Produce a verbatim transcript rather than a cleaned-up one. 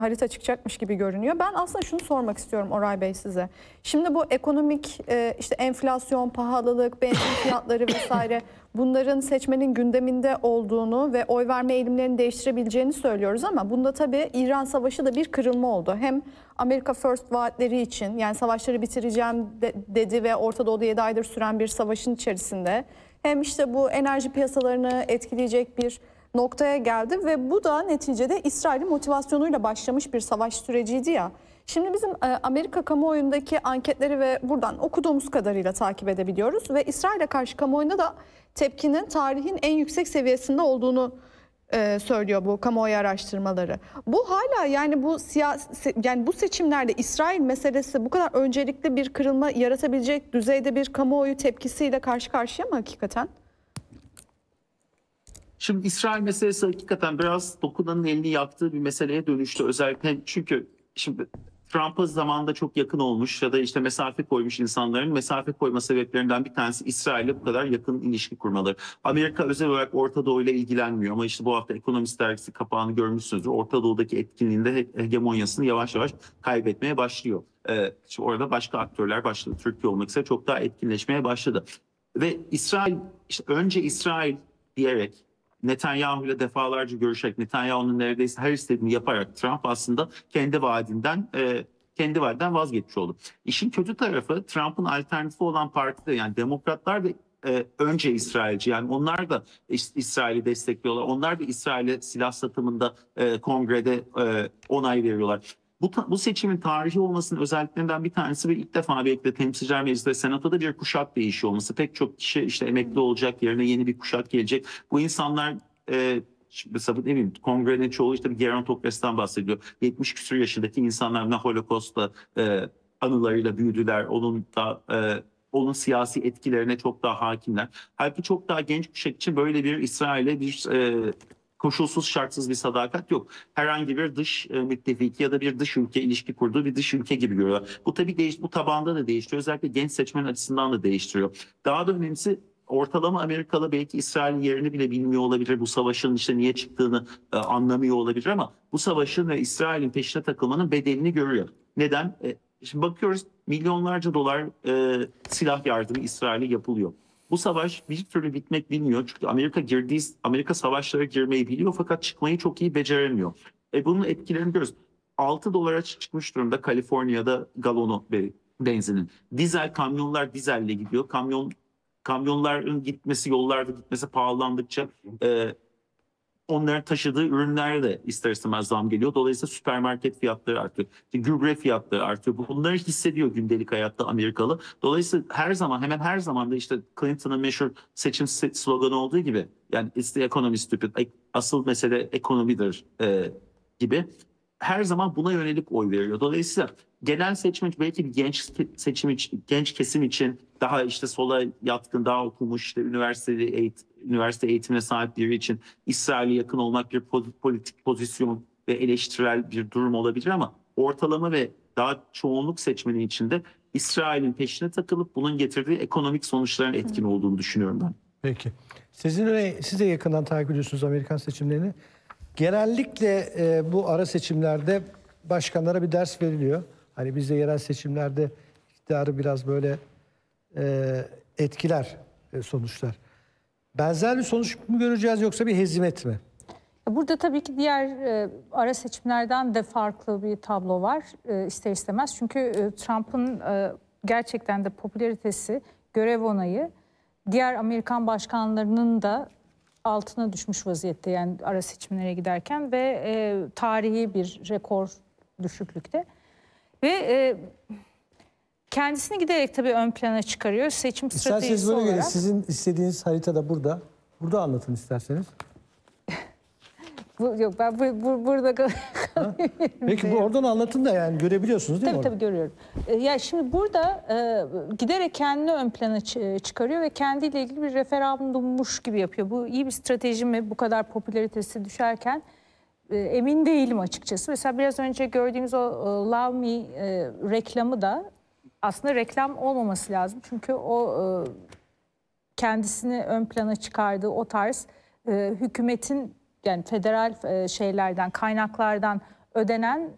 harita çıkacakmış gibi görünüyor. Ben aslında şunu sormak istiyorum Oray Bey size. Şimdi bu ekonomik e, işte enflasyon, pahalılık, benzin fiyatları vesaire bunların seçmenin gündeminde olduğunu ve oy verme eğilimlerini değiştirebileceğini söylüyoruz ama bunda tabii İran Savaşı da bir kırılma oldu. Hem Amerika First vaatleri için, yani savaşları bitireceğim de, dedi ve Orta Doğu'da yedi aydır süren bir savaşın içerisinde, hem işte bu enerji piyasalarını etkileyecek bir noktaya geldi ve bu da neticede İsrail'in motivasyonuyla başlamış bir savaş süreciydi ya. Şimdi bizim e, Amerika kamuoyundaki anketleri ve buradan okuduğumuz kadarıyla takip edebiliyoruz ve İsrail'e karşı kamuoyunda da tepkinin tarihin en yüksek seviyesinde olduğunu e, söylüyor bu kamuoyu araştırmaları. Bu hala yani bu siyasi, yani bu seçimlerde İsrail meselesi bu kadar öncelikli bir kırılma yaratabilecek düzeyde bir kamuoyu tepkisiyle karşı karşıya mı hakikaten? Şimdi İsrail meselesi hakikaten biraz dokunanın elini yaktığı bir meseleye dönüştü. Özellikle çünkü şimdi Trump'a zamanında çok yakın olmuş ya da işte mesafe koymuş insanların mesafe koyma sebeplerinden bir tanesi İsrail'le bu kadar yakın ilişki kurmaları. Amerika özel olarak Orta Doğu ile ilgilenmiyor ama işte bu hafta Ekonomist dergisi kapağını görmüşsünüzdür. Orta Doğu'daki etkinliğinde hegemonyasını yavaş yavaş kaybetmeye başlıyor. Ee, işte orada başka aktörler başladı. Türkiye olmak üzere çok daha etkinleşmeye başladı. Ve İsrail işte önce İsrail diyerek Netanyahu ile defalarca görüşerek, Netanyahu'nun neredeyse her istediğini yaparak Trump aslında kendi vaadinden e, kendi vaadinden vazgeçmiş oldu. İşin kötü tarafı Trump'ın alternatifi olan partide yani Demokratlar da e, önce İsrailci, yani onlar da İs- İsrail'i destekliyorlar. Onlar da İsrail'e silah satımında e, kongrede e, onay veriyorlar. Bu, bu seçimin tarihi olmasının özelliklerinden bir tanesi ve ilk defa belki de Temsilciler Meclisi ve Senato'da bir kuşak değişiyor olması. Pek çok kişi işte emekli olacak, yerine yeni bir kuşak gelecek. Bu insanlar e, mesela ne bileyim kongrenin çoğu işte bir gerontokrasiden bahsediyor. yetmiş küsur yaşındaki insanlar ne Holocaust'ta e, anılarıyla büyüdüler. Onun da e, onun siyasi etkilerine çok daha hakimler. Halbuki çok daha genç kuşak için böyle bir İsrail'e bir e, koşulsuz şartsız bir sadakat yok. Herhangi bir dış e, müttefiki ya da bir dış ülke ilişki kurduğu bir dış ülke gibi görüyorlar. Bu tabii değiş, bu tabanda da değiştiriyor. Özellikle genç seçmen açısından da değiştiriyor. Daha da önemlisi ortalama Amerikalı belki İsrail'in yerini bile bilmiyor olabilir. Bu savaşın işte niye çıktığını e, anlamıyor olabilir ama bu savaşın ve İsrail'in peşine takılmanın bedelini görüyor. Neden? E, şimdi bakıyoruz milyonlarca dolar e, silah yardımı İsrail'e yapılıyor. Bu savaş bir türlü bitmek bilmiyor. Çünkü Amerika girdiği, Amerika savaşlara girmeyi biliyor fakat çıkmayı çok iyi beceremiyor. E bunun etkilerini görüyoruz. altı dolara çıkmış durumda Kaliforniya'da galonu benzinin. Dizel kamyonlar dizelle gidiyor. Kamyon kamyonların gitmesi, yollarda gitmesi pahalandıkça e, onların taşıdığı ürünler de ister istemez zam geliyor. Dolayısıyla süpermarket fiyatları artıyor. İşte gübre fiyatları artıyor. Bunları hissediyor gündelik hayatta Amerikalı. Dolayısıyla her zaman hemen her zaman da işte Clinton'ın meşhur seçim sloganı olduğu gibi yani it's the economy stupid. Asıl mesele ekonomidir e, gibi. Her zaman buna yönelik oy veriyor. Dolayısıyla genel seçim belki bir genç seçim için, genç kesim için daha işte sola yatkın, daha okumuş, işte üniversite eğitim, üniversite eğitimine sahip biri için İsrail'e yakın olmak bir politik pozisyon ve eleştirel bir durum olabilir ama ortalama ve daha çoğunluk seçmeni içinde İsrail'in peşine takılıp bunun getirdiği ekonomik sonuçların etkin olduğunu düşünüyorum ben. Peki. Sizin öyle, siz de yakından takip ediyorsunuz Amerikan seçimlerini. Genellikle e, bu ara seçimlerde başkanlara bir ders veriliyor. Hani bizde yerel seçimlerde iktidarı biraz böyle e, etkiler e, sonuçlar. Benzer bir sonuç mu göreceğiz yoksa bir hezimet mi? Burada tabii ki diğer e, ara seçimlerden de farklı bir tablo var e, ister istemez. Çünkü e, Trump'ın e, gerçekten de popülaritesi, görev onayı diğer Amerikan başkanlarının da altına düşmüş vaziyette yani ara seçimlere giderken ve e, tarihi bir rekor düşüklükte. Ve e, kendisini giderek tabii ön plana çıkarıyor seçim İsterseniz stratejisi böyle olarak. gelin. Sizin istediğiniz haritada burada. Burada anlatın isterseniz. Bu, yok ben bu, bu, burada Peki bu oradan anlatın da yani görebiliyorsunuz değil tabii, mi? Tabii tabii görüyorum. E, ya şimdi burada e, giderek kendini ön plana çıkarıyor ve kendiyle ilgili bir referandummuş gibi yapıyor. Bu iyi bir strateji mi bu kadar popülaritesi düşerken e, emin değilim açıkçası. Mesela biraz önce gördüğümüz o e, Love Me e, reklamı da aslında reklam olmaması lazım. Çünkü o e, kendisini ön plana çıkardığı o tarz e, hükümetin yani federal e, şeylerden, kaynaklardan ödenen